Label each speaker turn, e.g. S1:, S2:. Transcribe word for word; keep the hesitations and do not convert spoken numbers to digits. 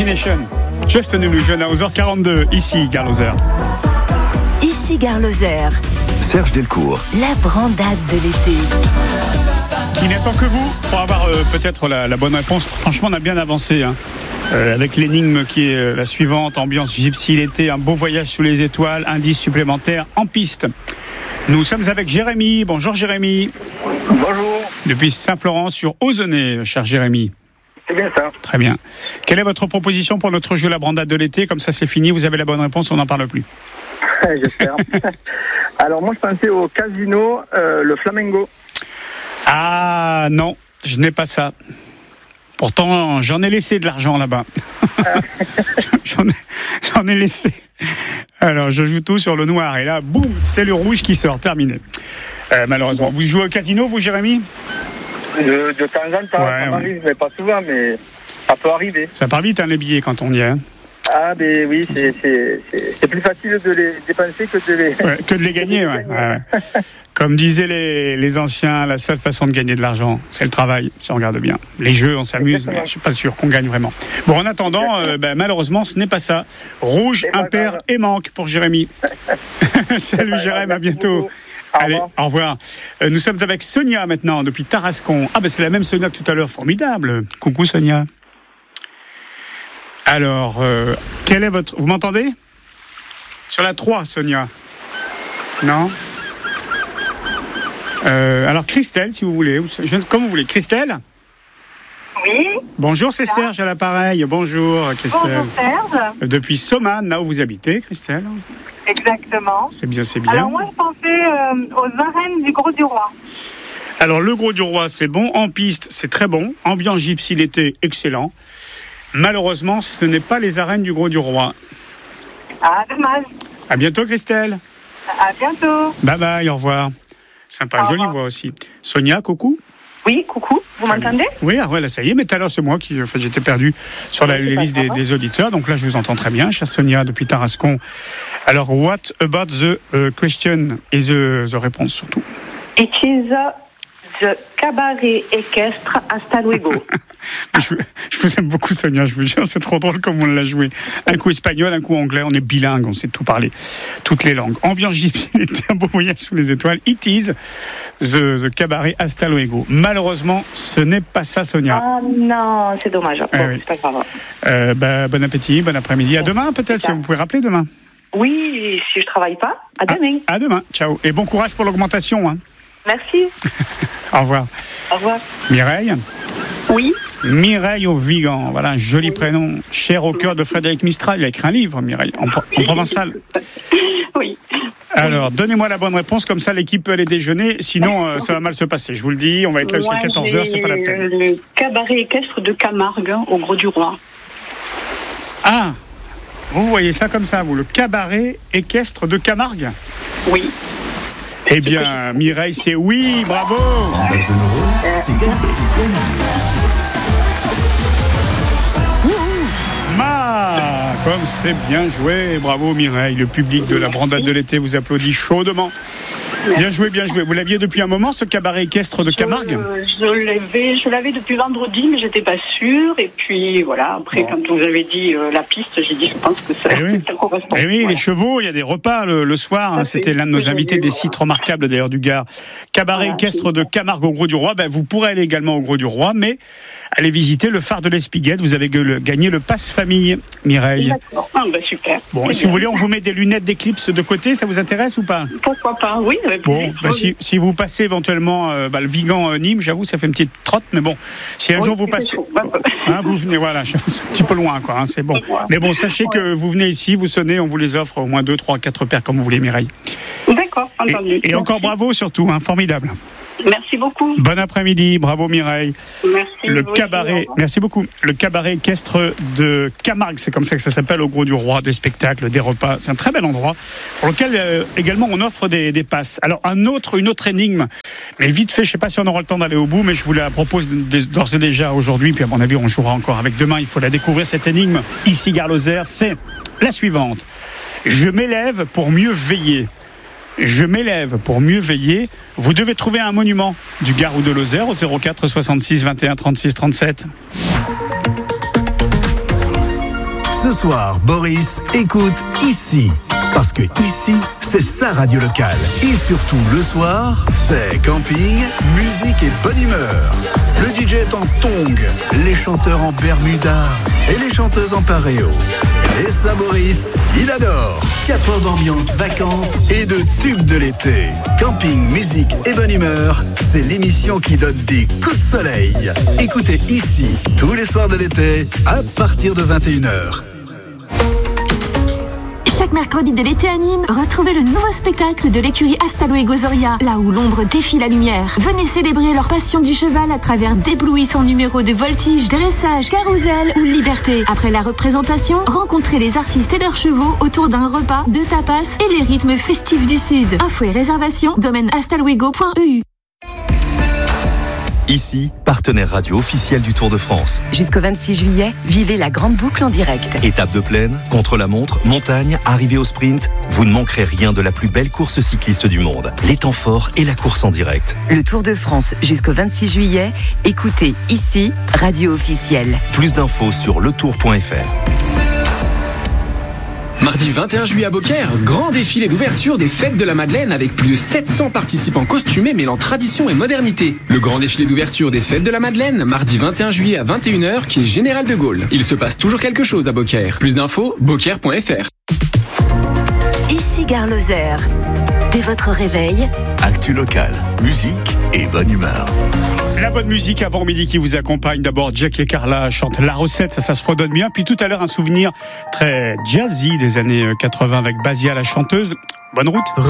S1: Imagination. Just an Illusion à onze heures quarante-deux, ici Gare Lozère.
S2: Ici Gare Lozère.
S3: Serge Delcourt.
S2: La brandade de l'été.
S1: Qui n'attend que vous pour avoir euh, peut-être la, la bonne réponse. Franchement, on a bien avancé, hein. Euh, avec l'énigme qui est euh, la suivante, ambiance gypsy l'été, un beau voyage sous les étoiles, indice supplémentaire en piste. Nous sommes avec Jérémy. Bonjour Jérémy.
S4: Bonjour.
S1: Depuis Saint-Florent sur Ozonay, cher Jérémy.
S4: C'est bien ça.
S1: Très bien. Quelle est votre proposition pour notre jeu La Brandade de l'été? Comme ça c'est fini, vous avez la bonne réponse, on n'en parle plus.
S4: J'espère. Alors moi je pensais au casino, euh, le Flamengo.
S1: Ah non, je n'ai pas ça. Pourtant, j'en ai laissé de l'argent là-bas. j'en, ai, j'en ai laissé. Alors, je joue tout sur le noir. Et là, boum, c'est le rouge qui sort. Terminé. Euh, malheureusement. Vous jouez au casino, vous, Jérémy?
S4: de, de temps en temps,
S1: ouais,
S4: ça m'arrive, ouais. Mais pas souvent, mais ça peut arriver.
S1: Ça part vite, hein, les billets, quand on y est. Hein.
S4: Ah, ben oui, c'est, c'est, c'est, c'est plus facile de les dépenser que de les...
S1: Ouais, que de les gagner, ouais. ouais. Comme disaient les, les anciens, la seule façon de gagner de l'argent, c'est le travail, si on regarde bien. Les jeux, on s'amuse, mais je ne suis pas sûr qu'on gagne vraiment. Bon, en attendant, euh, ben, malheureusement, ce n'est pas ça. Rouge, impair et manque pour Jérémy. Salut Jérémy, à bientôt. Allez, au revoir. Euh, nous sommes avec Sonia maintenant, depuis Tarascon. Ah ben c'est la même Sonia que tout à l'heure, formidable. Coucou Sonia. Alors, euh, quel est votre... Vous m'entendez? Sur la trois, Sonia. Non? euh, Alors, Christelle, si vous voulez. Je... Comme vous voulez. Christelle?
S5: Oui.
S1: Bonjour, c'est Serge à l'appareil. Bonjour, Christelle.
S5: Bonjour, Serge.
S1: Depuis Soman, là où vous habitez, Christelle.
S5: Exactement.
S1: C'est bien, c'est bien.
S5: Alors, moi, je pensais euh, aux arènes du Gros du Roi.
S1: Alors, le Gros du Roi, c'est bon. En piste, c'est très bon. Ambiance gypsy l'été, excellent. Malheureusement, ce n'est pas les arènes du Gros du Roi.
S5: Ah, dommage.
S1: À bientôt, Christelle.
S5: À bientôt.
S1: Bye bye, au revoir. Sympa, jolie voix aussi. Sonia, coucou.
S5: Oui, coucou. Vous m'entendez?
S1: Oui, ah ouais, là, ça y est, mais tout à l'heure, c'est moi qui, en fait, j'étais perdu sur la les listes des, des auditeurs. Donc là, je vous entends très bien, chère Sonia, depuis Tarascon. Alors, what about the uh, question et the, the réponse surtout?
S5: It is the cabaret équestre hasta luego.
S1: je, je vous aime beaucoup, Sonia, je vous jure, c'est trop drôle comme on l'a joué. Un coup espagnol, un coup anglais, on est bilingue, on sait tout parler, toutes les langues. Ambiance gypsy, un beau voyage sous les étoiles. It is the, the cabaret hasta luego. Malheureusement, ce n'est pas ça, Sonia.
S5: Ah non, c'est dommage. Bon,
S1: eh oui.
S5: C'est pas grave.
S1: Euh, bah, bon appétit, bon après-midi. À demain, peut-être, si vous pouvez rappeler demain.
S5: Oui, si je travaille pas, à demain.
S1: À, à demain, ciao. Et bon courage pour l'augmentation. Hein.
S5: Merci.
S1: Au revoir.
S5: Au revoir.
S1: Mireille?
S5: Oui.
S1: Mireille au Vigan, voilà un joli oui. prénom, cher au cœur de Frédéric Mistral. Il a écrit un livre, Mireille, en, en provençal.
S5: Oui.
S1: Alors, donnez-moi la bonne réponse, comme ça l'équipe peut aller déjeuner, sinon euh, ça va mal se passer. Je vous le dis, on va être là jusqu'à quatorze heures, c'est pas la peine.
S5: Le cabaret équestre de Camargue, au Gros du Roi.
S1: Ah, vous voyez ça comme ça, vous, le cabaret équestre de Camargue?
S5: Oui.
S1: Eh bien, Mireille, c'est oui, bravo. Ma, comme c'est bien joué, bravo Mireille. Le public de la Brandade de l'été vous applaudit chaudement. Bien joué, bien joué. Vous l'aviez depuis un moment, ce cabaret équestre de Camargue?
S5: Je, je l'avais, je l'avais depuis vendredi, mais j'étais pas sûre. Et puis voilà, après, bon. Quand vous avez dit euh, la piste, j'ai dit, je pense que ça,
S1: eh oui.
S5: ça correspond.
S1: Eh oui,
S5: voilà.
S1: Les chevaux, il y a des repas le, le soir. Hein, c'était l'un de nos invités, des sites remarquables d'ailleurs du Gard. Cabaret voilà, équestre c'est... de Camargue au Gros du Roi. Ben, vous pourrez aller également au Gros du Roi, mais allez visiter le phare de l'Espiguette. Vous avez gagné le pass famille, Mireille.
S5: D'accord. Ah, ben, super.
S1: Bon, et si vous voulez, on vous met des lunettes d'éclipse de côté. Ça vous intéresse ou pas?
S5: Pourquoi pas? Oui.
S1: Bon, bah, si, si vous passez éventuellement euh, bah, le Vigan euh, Nîmes, j'avoue, ça fait une petite trotte, mais bon, si un oui, jour vous passez, hein, vous venez, voilà, j'avoue, c'est un petit peu loin, quoi, hein, c'est bon. Mais bon, sachez que vous venez ici, vous sonnez, on vous les offre au moins deux, trois, quatre paires comme vous voulez, Mireille.
S5: D'accord, entendu.
S1: Et, et encore bravo surtout, hein, formidable.
S5: Merci beaucoup.
S1: Bon après-midi, bravo Mireille.
S5: Merci.
S1: Le cabaret, merci beaucoup. Le cabaret équestre de Camargue, c'est comme ça que ça s'appelle au Gros du Roi, des spectacles, des repas. C'est un très bel endroit pour lequel euh, également on offre des, des passes. Alors un autre, une autre énigme, mais vite fait, je ne sais pas si on aura le temps d'aller au bout, mais je vous la propose d'ores et déjà aujourd'hui, puis à mon avis on jouera encore avec demain. Il faut la découvrir cette énigme. Ici Gare Lozère, c'est la suivante. Je m'élève pour mieux veiller. Je m'élève pour mieux veiller. Vous devez trouver un monument du Gard ou de Lozère au zéro quatre soixante-six vingt et un trente-six trente-sept.
S3: Ce soir, Boris écoute ici. Parce que ici, c'est sa radio locale. Et surtout, le soir, c'est camping, musique et bonne humeur. Le D J est en tongs, les chanteurs en bermuda et les chanteuses en paréo. Et ça, Boris, il adore. quatre heures d'ambiance, vacances et de tubes de l'été. Camping, musique et bonne humeur, c'est l'émission qui donne des coups de soleil. Écoutez ici, tous les soirs de l'été, à partir de vingt et une heures.
S6: Chaque mercredi de l'été à Nîmes, retrouvez le nouveau spectacle de l'écurie Hasta Luego Zoria, là où l'ombre défie la lumière. Venez célébrer leur passion du cheval à travers d'éblouissants numéros de voltige, dressage, carrousel ou liberté. Après la représentation, rencontrez les artistes et leurs chevaux autour d'un repas, de tapas et les rythmes festifs du Sud. Infos et réservations, domaine hastaluego point e u.
S7: Ici, partenaire radio officiel du Tour de France.
S2: Jusqu'au vingt-six juillet, vivez la grande boucle en direct.
S7: Étape de plaine, contre-la-montre, montagne, arrivée au sprint, vous ne manquerez rien de la plus belle course cycliste du monde. Les temps forts et la course en direct.
S2: Le Tour de France jusqu'au vingt-six juillet, écoutez ici, radio officielle.
S7: Plus d'infos sur le tour point f r.
S8: Mardi vingt et un juillet à Beaucaire, grand défilé d'ouverture des Fêtes de la Madeleine avec plus de sept cents participants costumés mêlant tradition et modernité. Le grand défilé d'ouverture des Fêtes de la Madeleine, mardi vingt et un juillet à vingt et une heures, qui est Général de Gaulle. Il se passe toujours quelque chose à Beaucaire. Plus d'infos, beaucaire point f r.
S2: Ici Gare Lozère. Dès votre réveil,
S7: Actu locale, musique et bonne humeur.
S1: La bonne musique avant midi qui vous accompagne. D'abord, Jack et Carla chantent La Recette, ça, ça se redonne bien. Puis tout à l'heure, un souvenir très jazzy des années quatre-vingts avec Basia, la chanteuse. Bonne route.